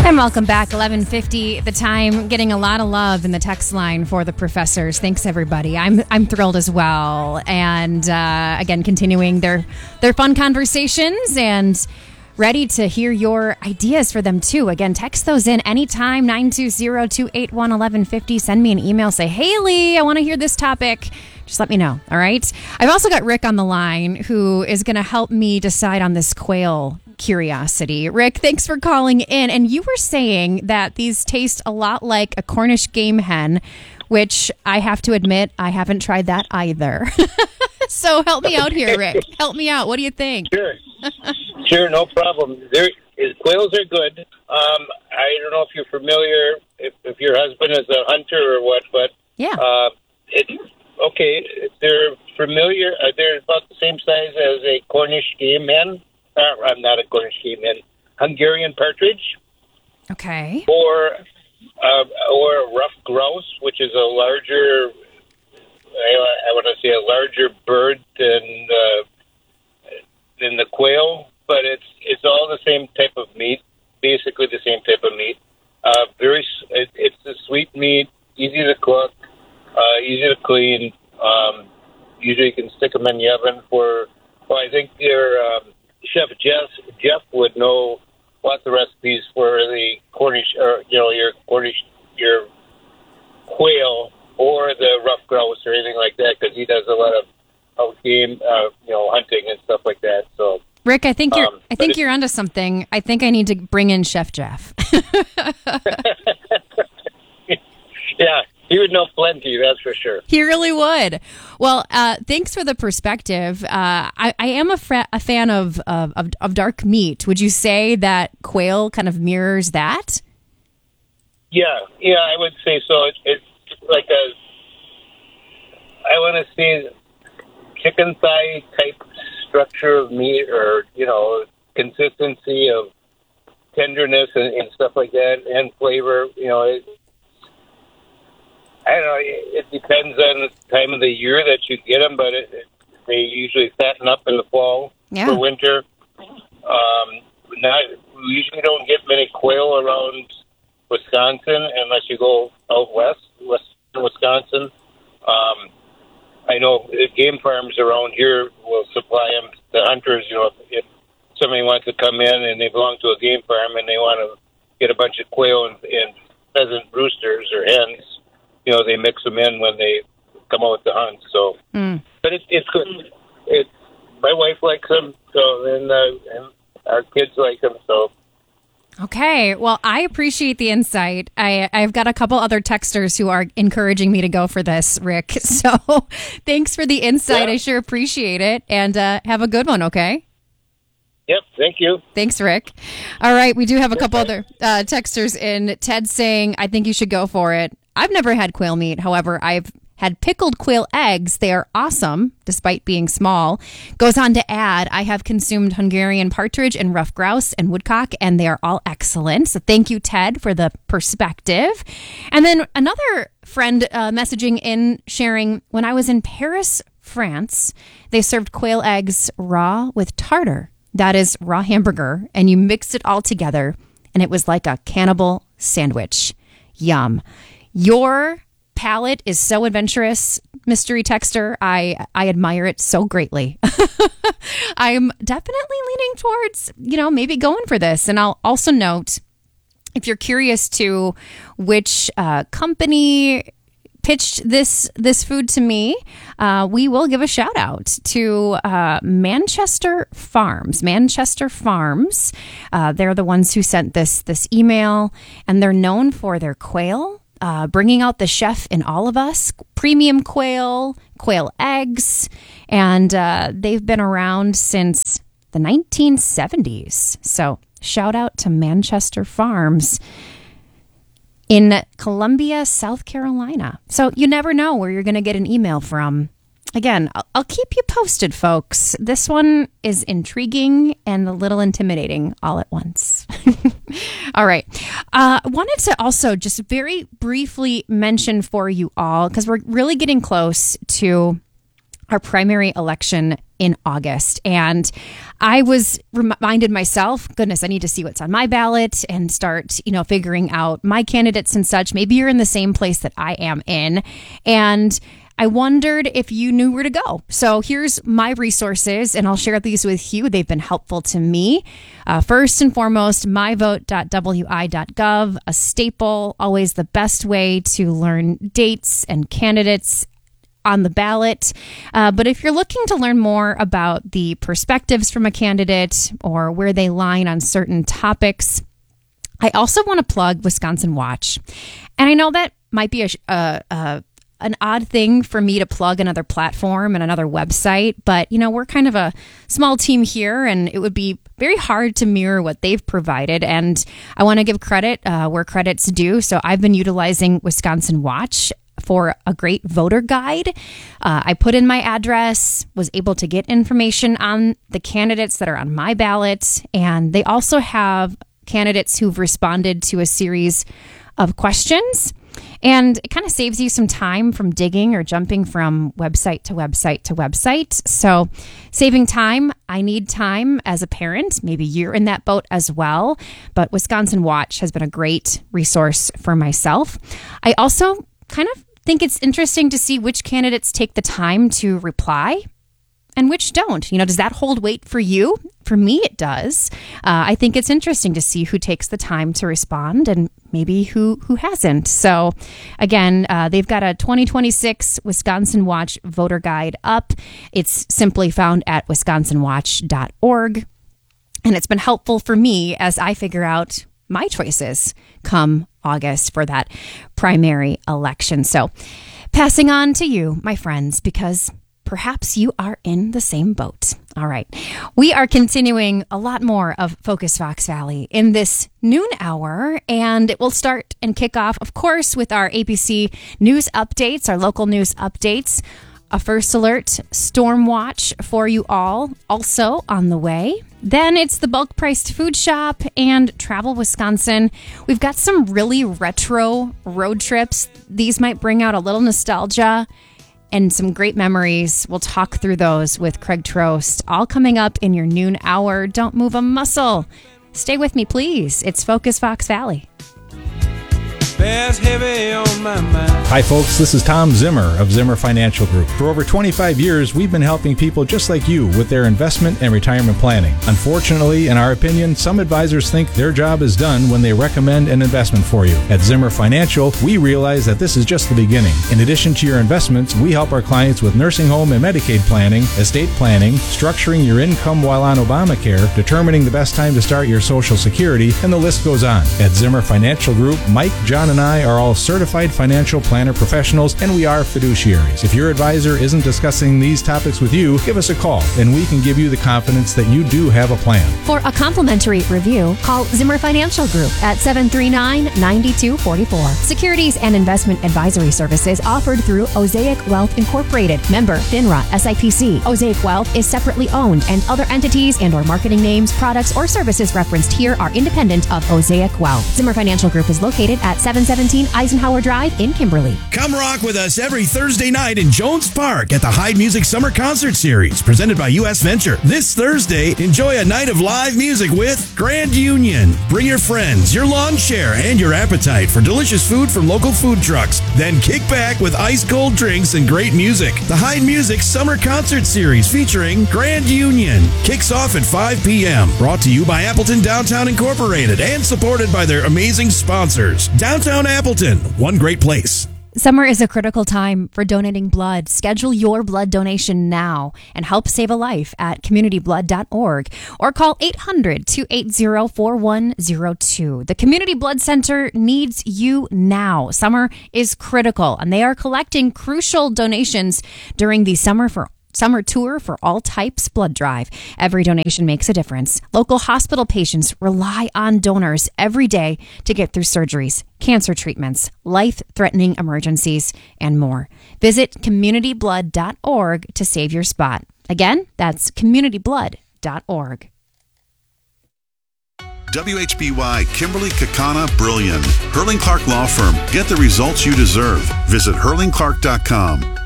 And welcome back. 11:50 the time. Getting a lot of love in the text line for the professors. Thanks, everybody. I'm thrilled as well. And again, continuing their fun conversations and ready to hear your ideas for them, too. Again, text those in anytime, 920-281-1150. Send me an email. Say, Haley, I want to hear this topic. Just let me know, all right? I've also got Rick on the line who is going to help me decide on this quail curiosity. Rick, thanks for calling in. And you were saying that these taste a lot like a Cornish game hen, which I have to admit, I haven't tried that either. So help me out here, Rick. Help me out. What do you think? Sure, no problem. Quails are good. I don't know if you're familiar, if your husband is a hunter or what, but yeah. It's okay. They're familiar. They're about the same size as a Cornish game hen. I'm not a Cornish game hen. Hungarian partridge. Okay. Or a rough grouse, which is a larger. I want to say a larger bird than the quail, but it's all the same type of meat. Basically, the same type of meat. It's a sweet meat, easy to cook, easy to clean. Usually, you can stick them in the oven for. Well, I think your Chef Jeff would know lots of recipes for the Cornish, or your quail or the rough grouse or anything like that, because he does a lot of game, hunting and stuff like that. So, Rick, I think you're onto something. I think I need to bring in Chef Jeff. Yeah, he would know plenty, that's for sure. He really would. Well, thanks for the perspective. I am a fan of dark meat. Would you say that quail kind of mirrors that? Yeah, I would say so. It's like I want to say chicken thigh type structure of meat, or consistency of tenderness and stuff like that, and flavor. I don't know. It depends on the time of the year that you get them, but they usually fatten up in the fall for winter. We usually don't get many quail around Wisconsin unless you go out west Wisconsin. I know game farms around here will supply them to hunters. If somebody wants to come in and they belong to a game farm and they want to get a bunch of quail and pheasant roosters or hens, they mix them in when they come out to hunt. So, but it's good. My wife likes them, and our kids like them. So. Okay. Well, I appreciate the insight. I've got a couple other texters who are encouraging me to go for this, Rick. So thanks for the insight. Yeah. I sure appreciate it. And have a good one, okay? Yep. Thank you. Thanks, Rick. All right. We do have a couple other texters in. Ted saying, I think you should go for it. I've never had quail meat. However, I've had pickled quail eggs. They are awesome, despite being small. Goes on to add, I have consumed Hungarian partridge and rough grouse and woodcock, and they are all excellent. So thank you, Ted, for the perspective. And then another friend messaging in, sharing, when I was in Paris, France, they served quail eggs raw with tartar. That is raw hamburger, and you mix it all together, and it was like a cannibal sandwich. Yum. Your palate is so adventurous, mystery texter. I admire it so greatly. I'm definitely leaning towards, maybe going for this. And I'll also note, if you're curious to which company pitched this food to me, we will give a shout out to Manchester Farms. They're the ones who sent this email, and they're known for their quail. Bringing out the chef in all of us, premium quail eggs, and they've been around since the 1970s. So shout out to Manchester Farms in Columbia, South Carolina. So you never know where you're going to get an email from. Again, I'll keep you posted, folks. This one is intriguing and a little intimidating all at once. All right. I wanted to also just very briefly mention for you all, because we're really getting close to our primary election in August. And I was reminded myself, goodness, I need to see what's on my ballot and start, figuring out my candidates and such. Maybe you're in the same place that I am in. And I wondered if you knew where to go. So here's my resources, and I'll share these with you. They've been helpful to me. First and foremost, myvote.wi.gov, a staple, always the best way to learn dates and candidates on the ballot. But if you're looking to learn more about the perspectives from a candidate or where they line on certain topics, I also want to plug Wisconsin Watch. And I know that might be an odd thing for me to plug another platform and another website, but we're kind of a small team here, and it would be very hard to mirror what they've provided. And I want to give credit where credit's due. So I've been utilizing Wisconsin Watch for a great voter guide. I put in my address, was able to get information on the candidates that are on my ballot, and they also have candidates who've responded to a series of questions. And it kind of saves you some time from digging or jumping from website to website to website. So saving time, I need time as a parent. Maybe you're in that boat as well. But Wisconsin Watch has been a great resource for myself. I also kind of think it's interesting to see which candidates take the time to reply and which don't. Does that hold weight for you? For me, it does. I think it's interesting to see who takes the time to respond and maybe who hasn't. So again, they've got a 2026 Wisconsin Watch voter guide up. It's simply found at wisconsinwatch.org. And it's been helpful for me as I figure out my choices come August for that primary election. So passing on to you, my friends, because perhaps you are in the same boat. All right. We are continuing a lot more of Focus Fox Valley in this noon hour, and it will start and kick off, of course, with our ABC news updates, our local news updates. A first alert storm watch for you all also on the way. Then it's the bulk priced food shop and Travel Wisconsin. We've got some really retro road trips. These might bring out a little nostalgia and some great memories. We'll talk through those with Craig Trost, all coming up in your noon hour. Don't move a muscle. Stay with me, please. It's Focus Fox Valley. Heavy on my mind. Hi folks, this is Tom Zimmer of Zimmer Financial Group. For over 25 years, we've been helping people just like you with their investment and retirement planning. Unfortunately, in our opinion, some advisors think their job is done when they recommend an investment for you. At Zimmer Financial, we realize that this is just the beginning. In addition to your investments, we help our clients with nursing home and Medicaid planning, estate planning, structuring your income while on Obamacare, determining the best time to start your Social Security, and the list goes on. At Zimmer Financial Group, Mike, John, and I are all certified financial planner professionals, and we are fiduciaries. If your advisor isn't discussing these topics with you, give us a call, and we can give you the confidence that you do have a plan. For a complimentary review, call Zimmer Financial Group at 739-9244. Securities and investment advisory services offered through Osaic Wealth Incorporated. Member FINRA SIPC. Osaic Wealth is separately owned, and other entities and or marketing names, products, or services referenced here are independent of Osaic Wealth. Zimmer Financial Group is located at 717 Eisenhower Drive in Kimberly. Come rock with us every Thursday night in Jones Park at the Hyde Music Summer Concert Series, presented by U.S. Venture. This Thursday, enjoy a night of live music with Grand Union. Bring your friends, your lawn chair, and your appetite for delicious food from local food trucks. Then kick back with ice-cold drinks and great music. The Hyde Music Summer Concert Series featuring Grand Union kicks off at 5 p.m. Brought to you by Appleton Downtown Incorporated and supported by their amazing sponsors. Downtown Appleton, one great place. Summer is a critical time for donating blood. Schedule your blood donation now and help save a life at communityblood.org or call 800-280-4102. The Community Blood Center needs you now. Summer is critical, and they are collecting crucial donations during the Summer Tour for All Types blood drive. Every donation makes a difference. Local hospital patients rely on donors every day to get through surgeries, cancer treatments, life-threatening emergencies, and more. Visit communityblood.org to save your spot. Again, that's communityblood.org. WHBY Kimberly Kakana Brilliant. Hurling Clark Law Firm. Get the results you deserve. Visit hurlingclark.com.